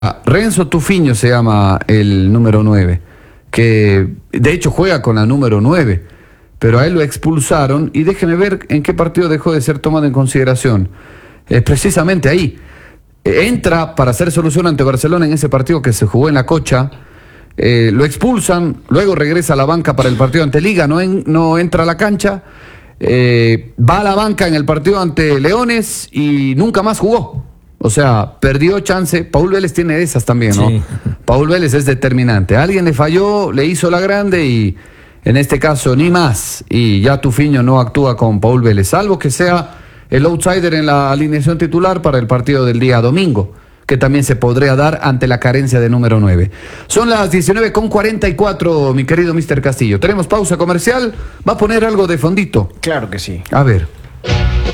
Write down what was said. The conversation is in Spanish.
Renzo Tufiño se llama el número 9, que de hecho juega con la número 9, pero a él lo expulsaron y déjeme ver en qué partido dejó de ser tomado en consideración. Precisamente ahí. Entra para hacer solución ante Barcelona en ese partido que se jugó en La Cocha, lo expulsan, luego regresa a la banca para el partido ante Liga, no entra a la cancha, va a la banca en el partido ante Leones y nunca más jugó. O sea, perdió chance. Paul Vélez tiene esas también, ¿no? Sí. Paul Vélez es determinante. Alguien le falló, le hizo la grande y en este caso ni más. Y ya Tufiño no actúa con Paul Vélez, salvo que sea el outsider en la alineación titular para el partido del día domingo, que también se podría dar ante la carencia de número 9. Son las 19:44, mi querido Mr. Castillo. Tenemos pausa comercial. ¿Va a poner algo de fondito? Claro que sí. A ver.